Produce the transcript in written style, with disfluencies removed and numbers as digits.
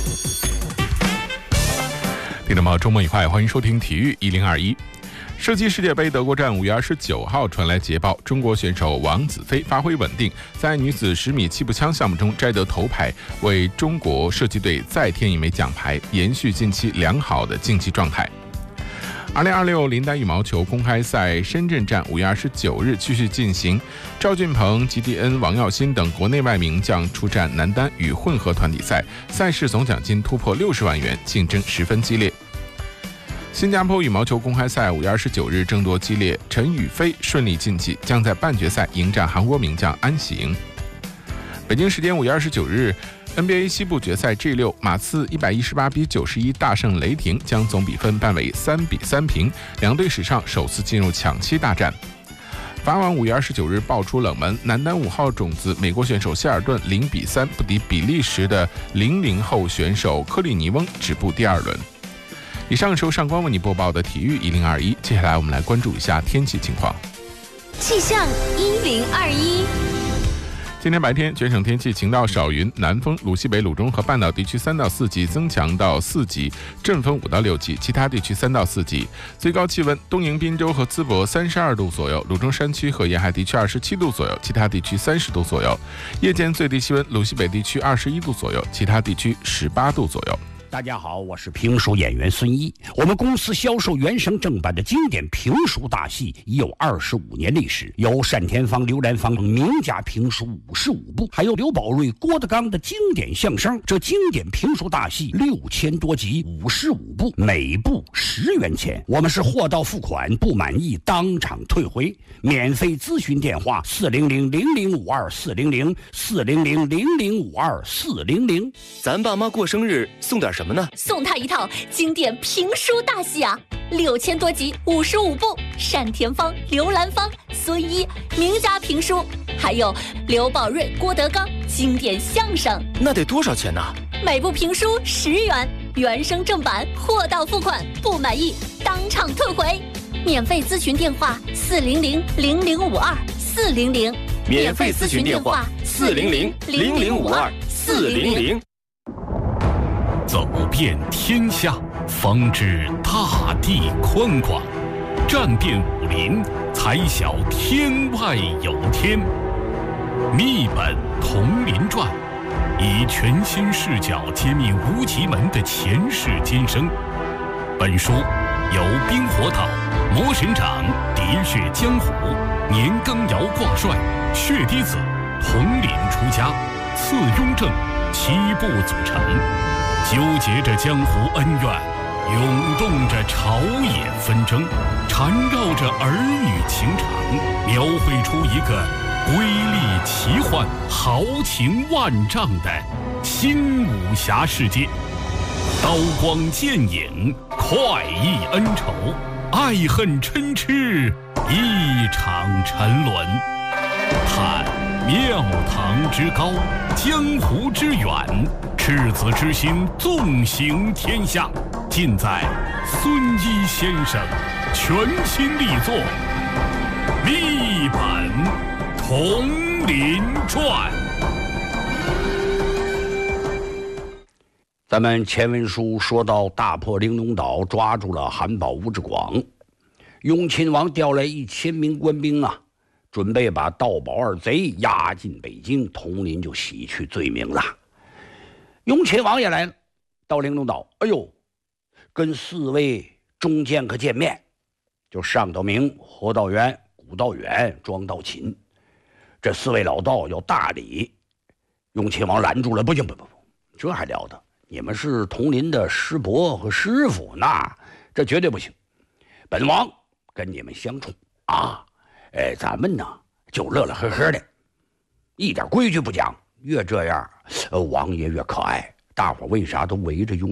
听众朋友，周末愉快，欢迎收听体育1021。射击世界杯德国站5月29号传来捷报，中国选手王子飞发挥稳定，在女子10米气步枪项目中摘得头牌，为中国射击队再添一枚奖牌，延续近期良好的竞技状态。2026林丹羽毛球公开赛深圳站5月29日继续进行，赵俊鹏、吉迪恩、王耀新等国内外名将出战男单与混合团体赛，赛事总奖金突破60万元，竞争十分激烈。新加坡羽毛球公开赛5月29日争夺激烈，陈雨菲顺利晋级，将在半决赛迎战韩国名将安喜莹。北京时间5月29日NBA 西部决赛 G6， 马刺118比91大胜雷霆，将总比分扳为3比3平，两队史上首次进入抢七大战。法网5月29日爆出冷门，男单5号种子美国选手谢尔顿0比3不敌比利时的00后选手科里尼翁，止步第二轮。以上是由上官为你播报的体育1021，接下来我们来关注一下天气情况。 气象1021。 今天白天全省天气晴到少云，南风，鲁西北、鲁中和半岛地区3到4级增强到4级，阵风5到6级，其他地区3到4级。最高气温，东营、滨州和淄博32度左右，鲁中山区和沿海地区27度左右，其他地区30度左右。夜间最低气温，鲁西北地区21度左右，其他地区18度左右。 大家好，我是评书演员孙一。我们公司销售原声正版的经典评书大戏已有25年历史，有单田芳、刘兰芳名家评书55部，还有刘宝瑞、郭德纲的经典相声。这经典评书大戏6000多集，55部，每部10元钱。我们是货到付款，不满意当场退回。免费咨询电话400-0052-400，400-0052-400。 咱爸妈过生日送点什么呢？ 送他一套经典评书大戏啊，6000多集，55部，单田芳、刘兰芳、孙一名家评书，还有刘宝瑞、郭德纲经典相声。 那得多少钱呢？ 每部评书10元，原声正版，货到付款，不满意当场退回。免费咨询电话400-0052-400， 免费咨询电话400-0052-400。 走遍天下，方知大地宽广；战遍武林，才晓天外有天。密本同林传，以全新视角揭秘无极门的前世今生。本书由冰火岛、魔神掌、喋血江湖、年羹尧挂帅、血滴子、统领出家、次雍正7部组成，纠结着江湖恩怨，涌动着朝野纷争，缠绕着儿女情长，描绘出一个瑰丽奇幻、豪情万丈的新武侠世界。刀光剑影，快意恩仇，爱恨嗔痴，一场沉沦。探庙堂之高，江湖之远，赤子之心纵行天下，尽在孙一先生全新力作《密本同林传》。 咱们前文书说到，大破玲珑岛，抓住了韩宝、吴志广。雍亲王调来1000名官兵啊，准备把盗宝二贼押进北京，佟林就洗去罪名了。雍亲王也来了，到玲珑岛，哎呦，跟4位中剑客见面，就上道明、何道元、古道远、庄道勤。这4位老道要大礼，雍亲王拦住了，不行，不，这还了得？你们是佟林的师伯和师傅，那这绝对不行。本王跟你们相处啊，咱们呢就乐乐呵呵的，一点规矩不讲。越这样，王爷越可爱，大伙为啥都围着雍